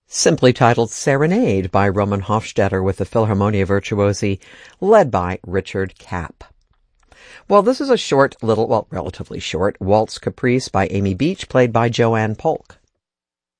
simply titled Serenade by Roman Hofstetter with the Philharmonia Virtuosi, led by Richard Kapp. Well, this is a short little, well, relatively short, waltz caprice by Amy Beach, played by Joanne Polk.